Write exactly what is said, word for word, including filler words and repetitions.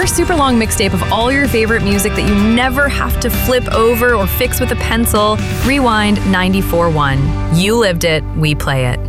your super long mixtape of all your favorite music that you never have to flip over or fix with a pencil, Rewind ninety-four point one. You lived it, we play it.